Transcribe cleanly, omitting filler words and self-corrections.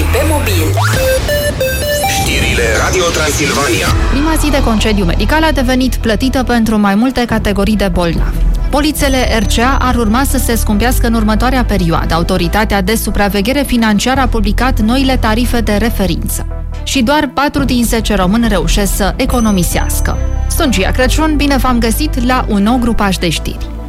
pe mobil. Știrile Radio Transilvania. Prima zi de concediu medical a devenit plătită pentru mai multe categorii de bolnavi. Polițele RCA ar urma să se scumpească în următoarea perioadă. Autoritatea de supraveghere financiară a publicat noile tarife de referință. Și doar 4 din 10 români reușesc să economisească. Sunt Gia Crăciun, bine v-am găsit la un nou grupaj de știri.